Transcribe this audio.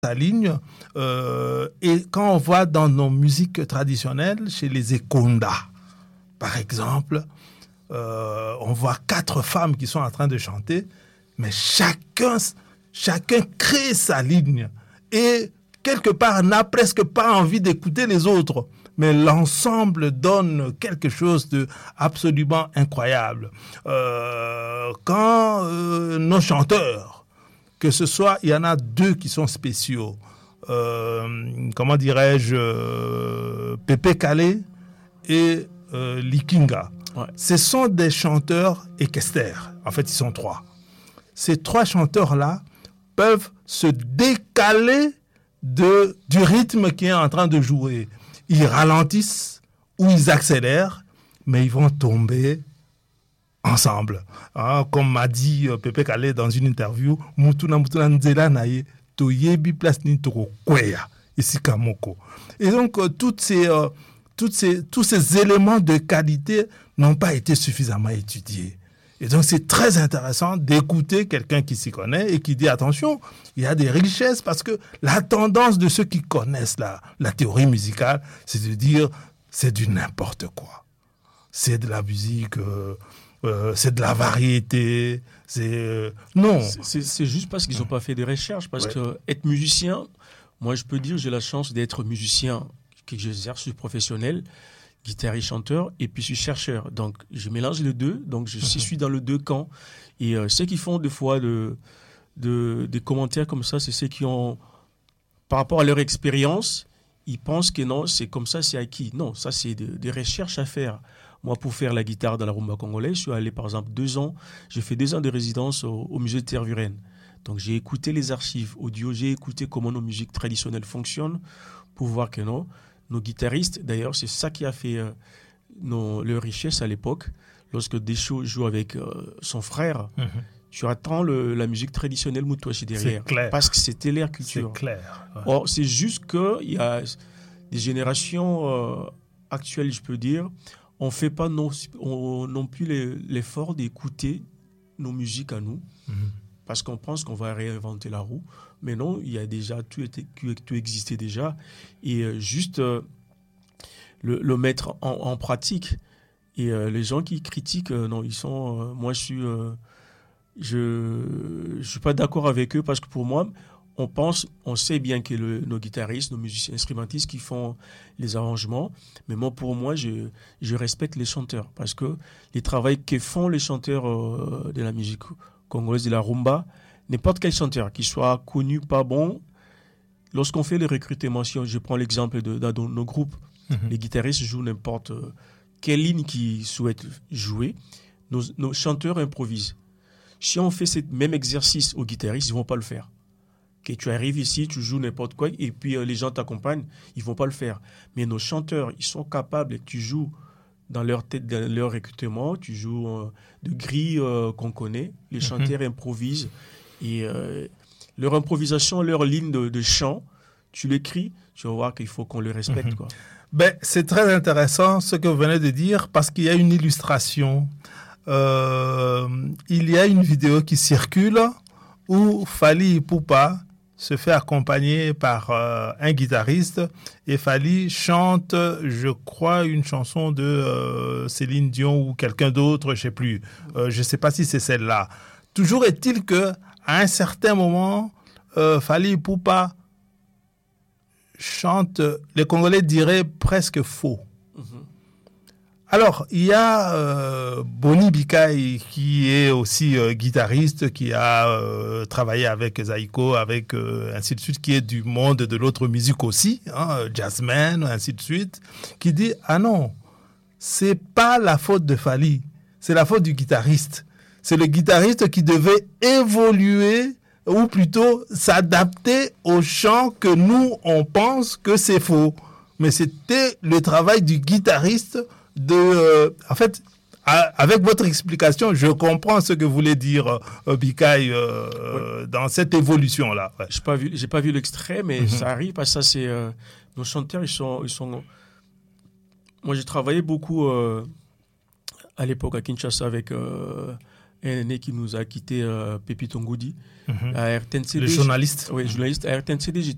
sa ligne. Et quand on voit dans nos musiques traditionnelles, chez les Ekonda, par exemple, on voit 4 femmes qui sont en train de chanter, mais chacun crée sa ligne et quelque part n'a presque pas envie d'écouter les autres. Mais l'ensemble donne quelque chose de absolument incroyable. Quand nos chanteurs, que ce soit, il y en a 2 qui sont spéciaux. Comment dirais-je, Pépé Calé et Likinga. Ouais. Ce sont des chanteurs équestres. En fait, ils sont 3. Ces 3 chanteurs-là peuvent se décaler du rythme qui est en train de jouer. Ils ralentissent ou ils accélèrent, mais ils vont tomber ensemble. Comme m'a dit Pépé Calé dans une interview, Mutuna Nzela naye toyebi place ni toko kweya ici Kamoko. Et donc tous ces éléments de qualité n'ont pas été suffisamment étudiés. Et donc, c'est très intéressant d'écouter quelqu'un qui s'y connaît et qui dit, attention, il y a des richesses parce que la tendance de ceux qui connaissent la théorie musicale, c'est de dire, c'est du n'importe quoi. C'est de la musique, c'est de la variété, non. C'est juste parce qu'ils n'ont pas fait de recherche. Parce que être musicien, moi, je peux dire, j'ai la chance d'être musicien, que j'exerce, je suis professionnel, guitariste, chanteur, et puis je suis chercheur. Donc, je mélange les deux. Donc, je suis dans les 2 camps. Et ceux qui font des fois des commentaires comme ça, c'est ceux qui ont, par rapport à leur expérience, ils pensent que non, c'est comme ça, c'est acquis. Non, ça, c'est des recherches à faire. Moi, pour faire la guitare dans la rumba congolaise, je suis allé, par exemple, 2 ans. J'ai fait 2 ans de résidence au musée de Tervuren. Donc, j'ai écouté les archives audio, j'ai écouté comment nos musiques traditionnelles fonctionnent pour voir que non. Nos guitaristes, d'ailleurs, c'est ça qui a fait leur richesse à l'époque. Lorsque Deschaux joue avec son frère, tu attends la musique traditionnelle Moutouachi derrière. C'est clair. Parce que c'était l'air culture. C'est clair. Ouais. Or, c'est juste qu'il y a des générations actuelles, je peux dire, on ne fait pas non plus l'effort d'écouter nos musiques à nous. Parce qu'on pense qu'on va réinventer la roue. Mais non, il y a déjà tout existait déjà. Et juste le mettre en pratique. Et les gens qui critiquent, non, ils sont... moi, je suis pas d'accord avec eux parce que pour moi, on sait bien que nos guitaristes, nos musiciens instrumentistes qui font les arrangements. Mais moi, pour moi, je respecte les chanteurs parce que les travaux que font les chanteurs de la musique congolaise, de la rumba, n'importe quel chanteur, qu'il soit connu, pas bon, lorsqu'on fait les recrutements, si je prends l'exemple dans nos groupes, les guitaristes jouent n'importe quelle ligne qu'ils souhaitent jouer, nos chanteurs improvisent. Si on fait ce même exercice aux guitaristes, ils ne vont pas le faire. Que tu arrives ici, tu joues n'importe quoi, et puis les gens t'accompagnent, ils ne vont pas le faire. Mais nos chanteurs, ils sont capables, tu joues dans leur tête, dans leur recrutement, tu joues de grilles qu'on connaît, les chanteurs improvisent, et leur improvisation, leur ligne de chant, tu l'écris, tu vas voir qu'il faut qu'on le respecte. Quoi. Ben, c'est très intéressant ce que vous venez de dire, parce qu'il y a une illustration. Il y a une vidéo qui circule où Fally Ipupa se fait accompagner par un guitariste et Fally chante, je crois, une chanson de Céline Dion ou quelqu'un d'autre, je ne sais plus. Je ne sais pas si c'est celle-là. Toujours est-il qu'à un certain moment, Fally Ipupa chante, les Congolais diraient presque faux. Alors, il y a Boni Bikai qui est aussi guitariste, qui a travaillé avec Zaïko, avec ainsi de suite, qui est du monde de l'autre musique aussi, jazzman, ainsi de suite, qui dit « Ah non, c'est pas la faute de Fally, c'est la faute du guitariste. C'est le guitariste qui devait évoluer ou plutôt s'adapter au chant que nous, on pense que c'est faux. Mais c'était le travail du guitariste en fait, avec votre explication, je comprends ce que voulait dire Bikai dans cette évolution-là. Ouais. J'ai pas vu l'extrait, mais ça arrive parce que ça, c'est nos chanteurs, ils sont. Moi, j'ai travaillé beaucoup à l'époque à Kinshasa avec un aîné qui nous a quitté, Pépito Ngoudi, à RTNCD. Le journaliste. Oui, journaliste à RTNCD.